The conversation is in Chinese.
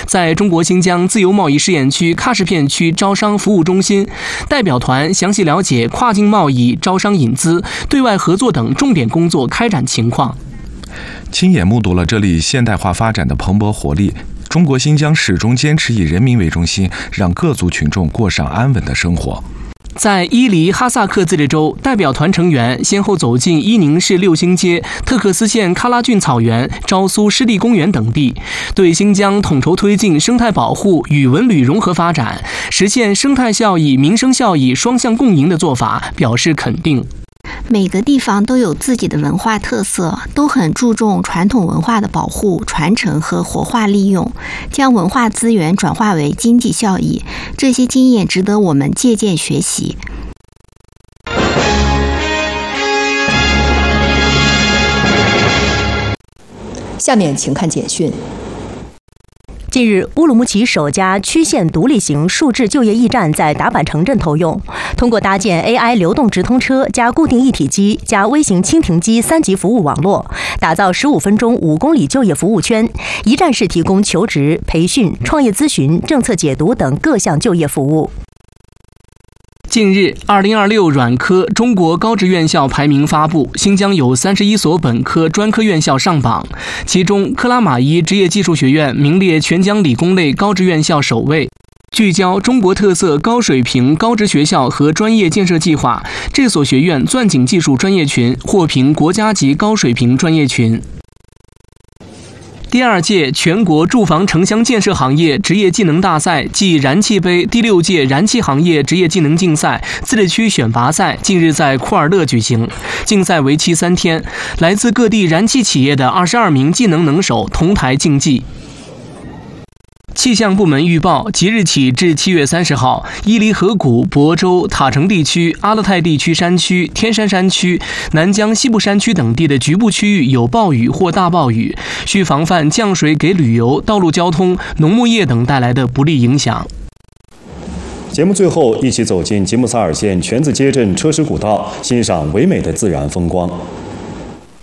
在中国新疆自由贸易试验区喀什片区招商服务中心，代表团详细了解跨境贸易、招商引资、对外合作等重点工作开展情况， 亲眼目睹了这里现代化发展的蓬勃活力。中国新疆始终坚持以人民为中心，让各族群众过上安稳的生活。 在伊犁哈萨克自治州，代表团成员先后走进伊宁市六星街、特克斯县喀拉峻草原、昭苏湿地公园等地，对新疆统筹推进生态保护与文旅融合发展，实现生态效益、民生效益双向共赢的做法表示肯定。 每个地方都有自己的文化特色，都很注重传统文化的保护、传承和活化利用，将文化资源转化为经济效益。这些经验值得我们借鉴学习。 下面请看简讯。 近日，乌鲁木齐首家区县独立型数字就业驿站在达坂城镇投用。通过搭建 AI 流动直通车加固定一体机加微型蜻蜓机3级服务网络，打造15分钟5公里就业服务圈，一站式提供求职、培训、创业咨询、政策解读等各项就业服务。 近日，2026软科中国高职院校排名发布，新疆有31所本科、专科院校上榜，其中克拉玛依职业技术学院名列全疆理工类高职院校首位。聚焦中国特色高水平高职学校和专业建设计划，这所学院钻井技术专业群获评国家级高水平专业群。第2届全国住房城乡建设行业职业技能大赛暨燃气杯第6届燃气行业职业技能竞赛自治区选拔赛近日在库尔勒举行，竞赛为期3天，来自各地燃气企业的22名技能能手同台竞技。气象部门预报，即日起至7月30号，伊犁河谷、亳州、塔城地区、阿勒泰地区山区、天山山区、南疆西部山区等地的局部区域有暴雨或大暴雨，需防范降水给旅游、道路交通、农牧业等带来的不利影响。 节目最后，一起走进吉木萨尔县泉子街镇车师古道，欣赏唯美的自然风光。